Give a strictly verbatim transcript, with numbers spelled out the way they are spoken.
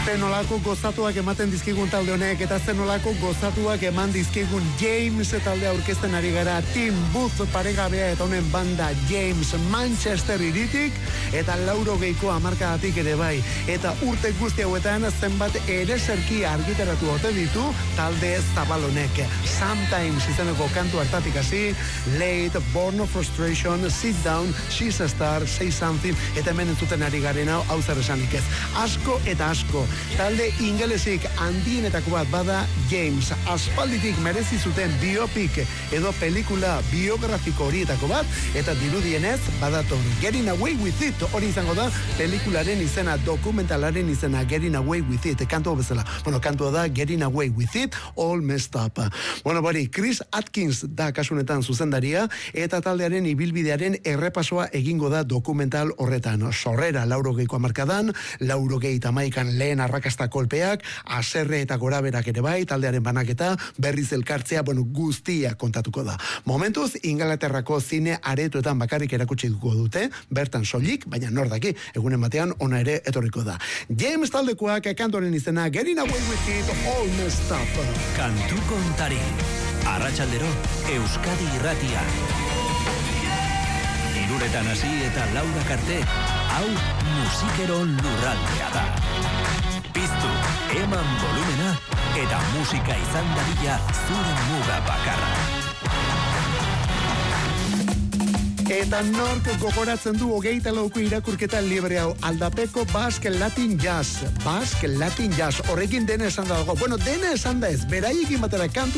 Zenolako gozatuak ematen dizkigun talde honek, eta zenolako gozatuak eman dizkigun James talde aurkezten ari gara. Tim Booth paregabea eta honen banda James Manchester iritik, eta laurogeiko hamarkadatik ere bai. Eta urte guzti hauetan zenbat ereserki argitaratu ote ditu talde zabalonek. Sometimes izeneko kantu hartatik hasi, Late, Born of Frustration, Sit Down, She's a Star, Say Something, eta hemen entzuten ari garen hau, hau zer esanik ez. Asko eta asko. Talde ingelesik handienetako bat bada James. Aspalditik merezi zuten biopik edo pelikula biografiko horietako bat, eta dirudienez badator Getting Away With It, hori izango da pelikularen izena, dokumentalaren izena, Getting Away With It, kantua bezala. Bueno, kantua da Getting Away With It, All Messed Up. Bueno, bari, Chris Atkins da kasunetan zuzendaria, eta taldearen ibilbidearen errepasoa egingo da dokumental horretan. Sorrera laurogeiko hamarkadan, laurogei tamaikan lehen arrakasta kolpeak, aserre eta goraberak ere bai, taldearen banaketa, berriz elkartzea, bueno, guztia kontatuko da. Momentuz, Ingalaterrako zine aretoetan bakarrik erakutsi duko dute, bertan soilik, baina nordaki, egunen batean ona ere etorriko da. James taldekoak kantoren izena, Getting Away With It, All Messed Up. Kantu kontari, arratsaldero, Euskadi Irratia. Iruretan hasi eta laura karte, hau musikeron lurraldea da. Piztu, eman volumena, eta musika izan dadila zure muga bakarra. Eta nork gogoratzen du hogeita lauko irakurketa libre hau, Aldapeko Basque Latin Jazz. Basque Latin Jazz, horrekin dena esan dago. Bueno, dena esan da ez, beraiekin batera kantu